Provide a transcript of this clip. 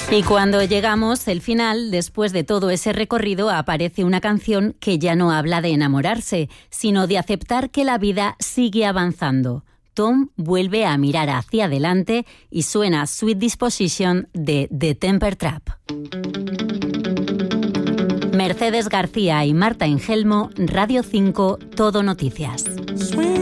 Y cuando llegamos al final, después de todo ese recorrido, aparece una canción que ya no habla de enamorarse, sino de aceptar que la vida sigue avanzando. Tom vuelve a mirar hacia adelante y suena Sweet Disposition de The Temper Trap. Mercedes García y Marta Engelmo, Radio 5, Todo Noticias. Sweet